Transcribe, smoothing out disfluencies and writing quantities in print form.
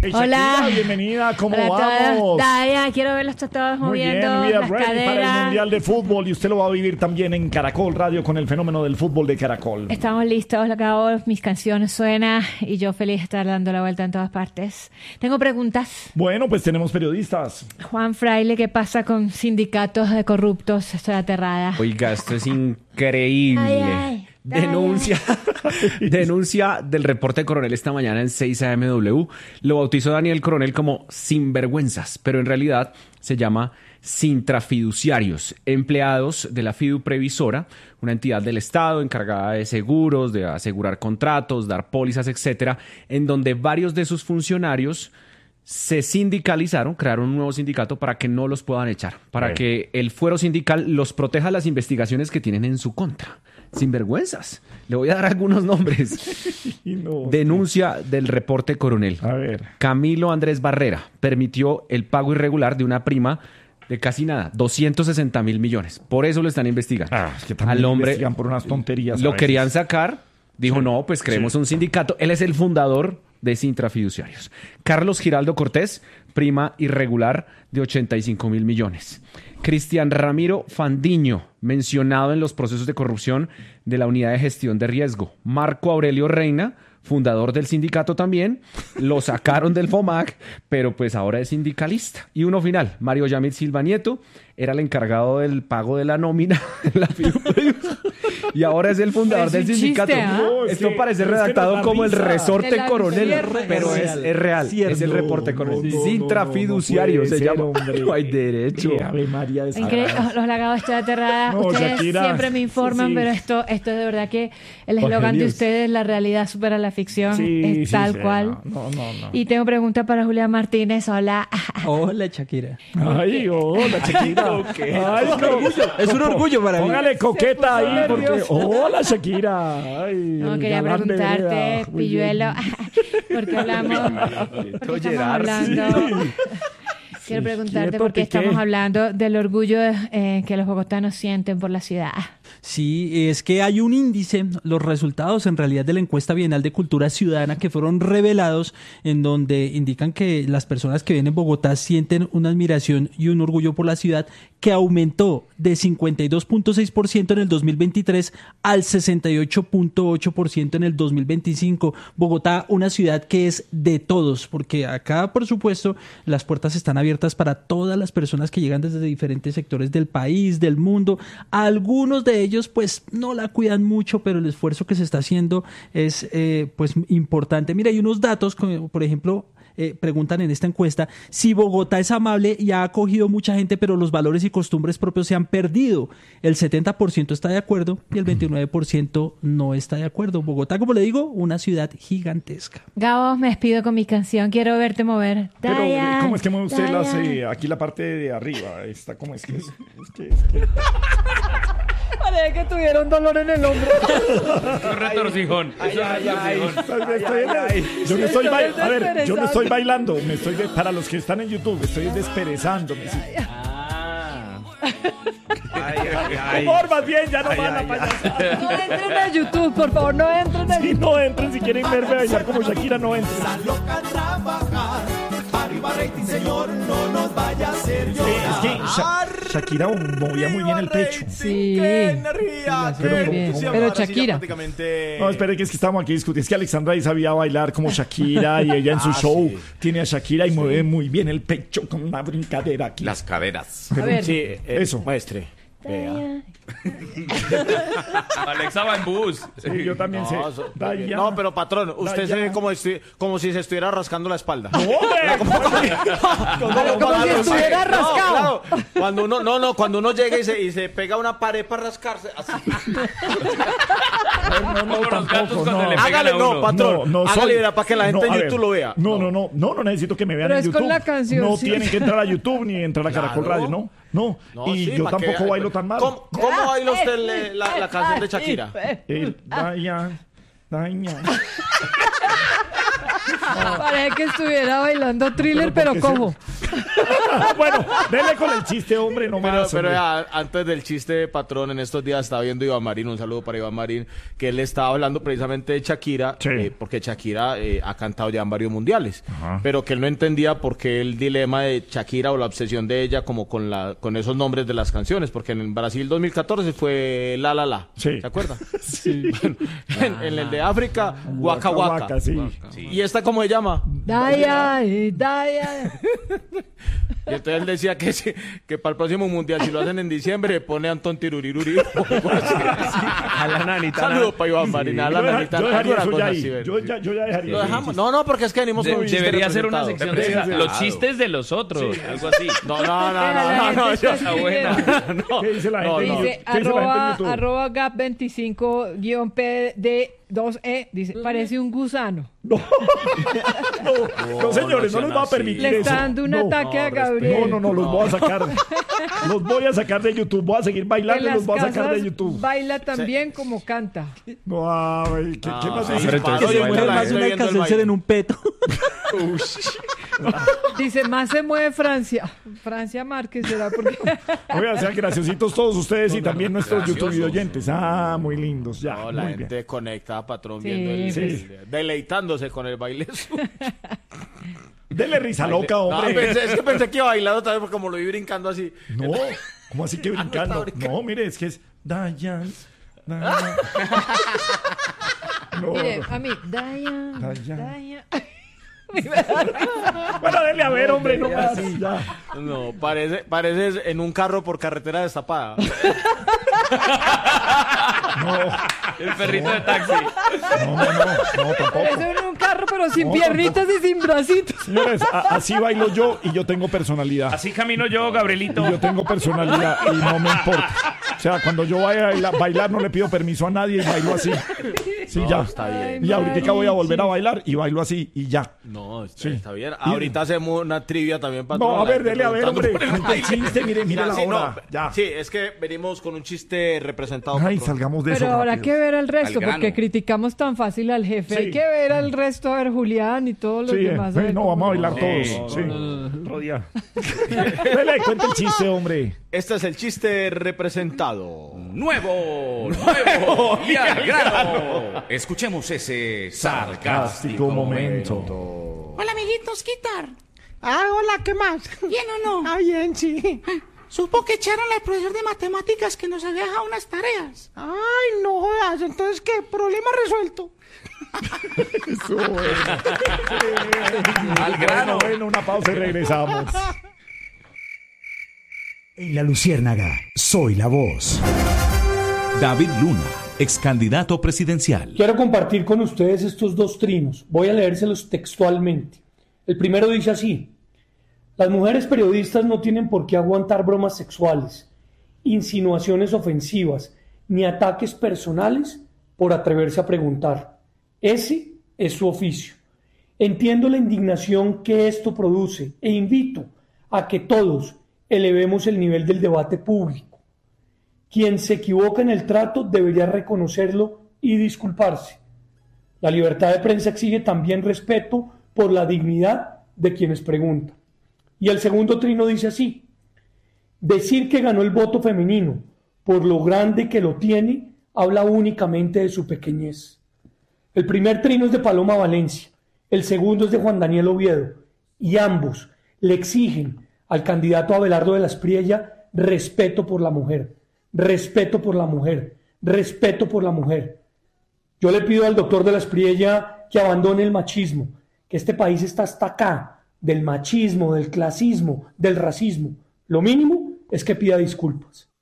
Hey, Hola. Shakira, bienvenida, ¿cómo Hola a vamos? todos. Daya, quiero verlos todos Muy bien, moviendo we are las ready para el caderas. Mundial de Fútbol y usted lo va a vivir también en Caracol Radio con el fenómeno del fútbol de Caracol. Estamos listos, acabo, mis canciones suenan y yo feliz de estar dando la vuelta en todas partes. Tengo preguntas. Bueno, pues tenemos periodistas. Juan Fraile, ¿qué pasa con sindicatos de corruptos? Estoy aterrada. Oiga, esto es increíble. Ay, ay. Denuncia del reporte de Coronel esta mañana en 6 AMW. Lo bautizó Daniel Coronel como sinvergüenzas, pero en realidad se llama sintrafiduciarios, empleados de la Fidu Previsora, una entidad del Estado encargada de seguros, de asegurar contratos, dar pólizas, etcétera, en donde varios de sus funcionarios se sindicalizaron, crearon un nuevo sindicato para que no los puedan echar, para que el fuero sindical los proteja las investigaciones que tienen en su contra. Sinvergüenzas. Le voy a dar algunos nombres. Denuncia del reporte Coronel. A ver. Camilo Andrés Barrera permitió el pago irregular de una prima de casi nada, 260.000 millones. Por eso lo están investigando. Es que también al hombre investigan por unas tonterías. lo querían sacar. Dijo, no, pues creemos un sindicato. Él es el fundador de Sintrafiduciarios. Carlos Giraldo Cortés, prima irregular de 85.000 millones. Cristian Ramiro Fandiño, mencionado en los procesos de corrupción de la Unidad de Gestión de Riesgo. Marco Aurelio Reina, fundador del sindicato también, lo sacaron del FOMAC, pero pues ahora es sindicalista. Y uno final, Mario Yamil Silva Nieto, era el encargado del pago de la nómina en la FIDU. Y ahora es el fundador del sindicato. Chiste, ¿ah? No, es Esto que- parece es que redactado nos da como el risa. resorte De la Coronel, cierre. pero es real. Es el reporte Coronel. Sintrafiduciario no se puede llama. ser, hombre. No hay derecho. Ave María de Increíble, los lagados, estoy aterrada. No, Ustedes Shakira. siempre me informan, Sí. pero esto es de verdad que el eslogan de Genios. ustedes, la realidad supera la ficción, es tal cual. No. Y tengo pregunta para Julián Martínez. Hola. Hola, Shakira. Ay, hola, Shakira. Ay, Es un orgullo para mí. Póngale coqueta puso ahí, porque... nervioso. Hola, Shakira. Ay, No, el quería galán de preguntarte, vereda. Muy Pilluelo, bien. porque hablamos, porque estamos Gerard, hablando. Quiero preguntarte quieto, por qué Piqué. estamos hablando del orgullo que los bogotanos sienten por la ciudad. Sí, es que hay un índice, los resultados en realidad de la encuesta bienal de cultura ciudadana que fueron revelados en donde indican que las personas que viven en Bogotá sienten una admiración y un orgullo por la ciudad que aumentó de 52.6% en el 2023 al 68.8% en el 2025. Bogotá, una ciudad que es de todos, porque acá, por supuesto, las puertas están abiertas para todas las personas que llegan desde diferentes sectores del país, del mundo. Algunos de ellos pues no la cuidan mucho, pero el esfuerzo que se está haciendo es pues importante. Mira, hay unos datos, como, por ejemplo, preguntan en esta encuesta si Bogotá es amable y ha acogido mucha gente, pero los valores y costumbres propios se han perdido. El 70% está de acuerdo y el 29% no está de acuerdo. Bogotá, como le digo, una ciudad gigantesca. Gabo, me despido con mi canción. Quiero verte mover. Pero, Dayan, ¿cómo es que mueve usted las, Dayan. aquí la parte de arriba? ¿Cómo es que es? Parece que tuvieron dolor en el hombro. Un retorcijón. Yo no estoy bailando. A ver, yo no estoy bailando. Para los que están en YouTube, estoy desperezándome. Sí. Por más bien, ya no van a payasada. No entren a YouTube, por favor, no entren a Si YouTube. no entren, si quieren verme bailar como Shakira, no entren. Sí, es que Shakira movía muy bien el pecho. Sí. Pero, bien. ¿cómo? Pero Shakira. No, espere, que es que estamos aquí discutiendo. Es que Alexandra ahí sabía bailar como Shakira y ella en su show tiene a Shakira y mueve muy bien el pecho con una brincadera aquí. Las caderas. A ver. Sí, Eso. Muestre. Dayan. Alexa va en bus. Sí, yo también sé. Dayan. No, pero patrón, usted se ve como si se estuviera rascando la espalda. ¡Hombre! Como si estuviera rascado. Claro. Cuando uno llega y se pega una pared para rascarse, así. No, Como los gatos tampoco, cuando no. le pegan Hágale, a no, uno. patrón. Hágale, verá, para que la gente No, en a YouTube ver. lo vea. No necesito que me vean Pero en es YouTube. con la canción, No sí. tienen que entrar a YouTube ni entrar a Caracol Claro. Radio, no. No, Y sí, yo para que tampoco vea. bailo tan mal. ¿Cómo baila usted la canción de Shakira? Dayan. Parece que estuviera bailando Thriller, pero ¿por qué cojo. Bueno, dele con el chiste, hombre, no más. Pero hombre. antes del chiste, patrón, en estos días estaba viendo Iván Marín, un saludo para Iván Marín, que él estaba hablando precisamente de Shakira, Sí. porque Shakira ha cantado ya en varios mundiales, Ajá. pero que él no entendía por qué el dilema de Shakira o la obsesión de ella como con esos nombres de las canciones, porque en Brasil 2014 fue La La La, Sí. ¿se acuerda? Sí. Bueno, en el de África, Waka Waka. Sí. ¿Y esta cómo se llama? Daya, Daya. Y entonces él decía que, que para el próximo mundial, si lo hacen en diciembre, pone Antón Tiruriruri. A la nanita. Saludos para Iván Marín, a la nanita. Yo dejaría alguna eso cosa ya así, ahí. ¿verdad? Yo ya dejaría Lo eso. dejamos. No, porque es que venimos con un chiste Debería ser una representado. sección de los chistes de los otros, algo así. No, La gente está escribiendo. no. ¿Qué dice la gente? no. Dice ¿Qué dice la gente en YouTube? arroba gap25-pd2e. Dice, parece un gusano. No, señores, no les voy a permitir Le eso. está dando un No. ataque a Gabriel. No, los voy a sacar. Los voy a sacar de YouTube. Voy a seguir bailando y En los las voy a sacar de casas YouTube. baila también como canta. No, ay, ¿qué más sí, dice? pero entonces Que se Oye, mueve la más gente una viendo el Alcacelser baile. en un peto. Dice, más se mueve Francia. Francia Márquez, ¿será? Porque Oigan, sean graciositos todos ustedes y también nuestros YouTube oyentes. Ah, muy lindos, ya. No, la muy gente bien. conectada, patrón, Sí, viendo el, sí. deleitándose con el baile. Dele risa loca, No, hombre. es que pensé que iba a bailar otra vez, porque como lo vi brincando así. No, ¿cómo así que brincando? brincando. No, mire, es que es Dayan. No, mire, no. a mí, Daya, Daya. Daya. Bueno, dele a ver, hombre, no más. Ya. No, parece en un carro por carretera destapada. El perrito de taxi. No, tampoco. Eso en un carro, pero sin No, piernitas y sin bracitos. Señores, así bailo yo y yo tengo personalidad. Así camino yo, Gabrielito. Y yo tengo personalidad y no me importa. O sea, cuando yo vaya a bailar no le pido permiso a nadie y bailo así. Sí, ya. está bien. Y ahorita voy a volver a bailar y bailo así y ya. No, Sí. está bien. Ahorita hacemos una trivia también para No, a ver, dele a ver, hombre. preguntando por el Cuente el chiste, mire Ya, la sí, hora. no, Ya. Sí, es que venimos con un chiste representado. Ay, patrón. salgamos de eso. Pero habrá rápido. que ver al resto, Al grano. porque criticamos tan fácil al jefe. Sí. Hay que ver al resto, a ver Julián y todos los Sí, demás. a ver no, cómo- vamos a bailar Sí. todos. Sí. Otro día. Dele, cuenta el chiste, hombre. Este es el chiste representado. Nuevo y al grano. Escuchemos ese sarcástico momento. Hola, amiguitos, Guitar. Hola, ¿qué más? ¿Bien o no? Bien, sí. Supo que echaron al profesor de matemáticas que nos había dejado unas tareas. Ay, no jodas, entonces, ¿qué? Problema resuelto. Al grano. Bueno, una pausa y regresamos. En La Luciérnaga, soy la voz. David Luna, ex candidato presidencial. Quiero compartir con ustedes estos dos trinos. Voy a leérselos textualmente. El primero dice así: las mujeres periodistas no tienen por qué aguantar bromas sexuales, insinuaciones ofensivas, ni ataques personales por atreverse a preguntar. Ese es su oficio. Entiendo la indignación que esto produce e invito a que todos elevemos el nivel del debate público. Quien se equivoca en el trato debería reconocerlo y disculparse. La libertad de prensa exige también respeto por la dignidad de quienes preguntan. Y el segundo trino dice así: decir que ganó el voto femenino por lo grande que lo tiene habla únicamente de su pequeñez. El primer trino es de Paloma Valencia, el segundo es de Juan Daniel Oviedo, y ambos le exigen al candidato Abelardo de la Espriella respeto por la mujer, respeto por la mujer, respeto por la mujer. Yo le pido al doctor de la Espriella que abandone el machismo, que este país está hasta acá del machismo, del clasismo, del racismo. Lo mínimo es que pida disculpas.